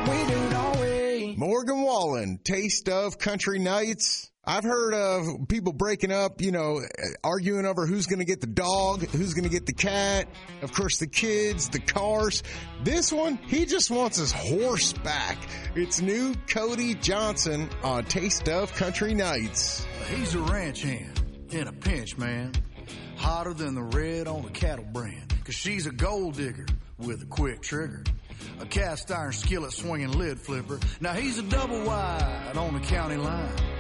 We do, don't we? Morgan Wallen, Taste of Country Nights. I've heard of people breaking up, arguing over who's going to get the dog, who's going to get the cat, of course the kids, the cars. This one, he just wants his horse back. It's new Cody Johnson on Taste of Country Nights. He's a ranch hand in a pinch, man. Hotter than the red on the cattle brand. 'Cause she's a gold digger with a quick trigger. A cast iron skillet swinging lid flipper. Now he's a double wide on the county line.